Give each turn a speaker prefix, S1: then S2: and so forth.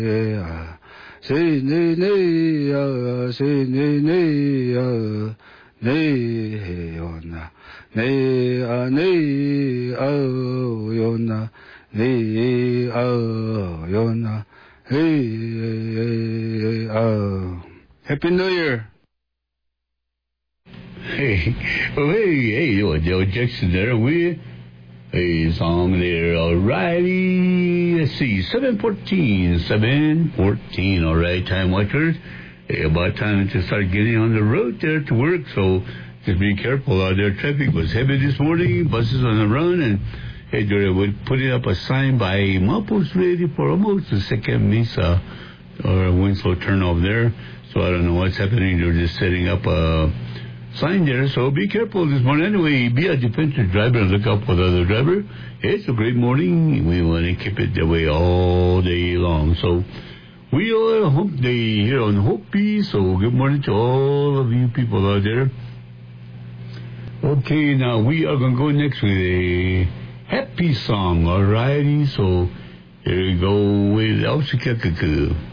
S1: say nay say nay yona nay yona nay yona Happy New Year.
S2: Hey, Joe Jackson there with a song there, alrighty. Let's see, 7:14, alright, time watchers. About time to start getting on the road there to work, so just be careful out there. Traffic was heavy this morning, buses on the run, and hey, they were putting up a sign by Mapos ready for almost the second Mesa or Winslow turnoff there. So I don't know what's happening. They're just setting up a sign there, so be careful this morning. Anyway, be a defensive driver and look out for the other driver. It's a great morning. We want to keep it that way all day long. So we are Hump Day here on Hopi, so good morning to all of you people out there. Okay, now we are going to go next with a happy song, alrighty? So here we go with Ausikakaku.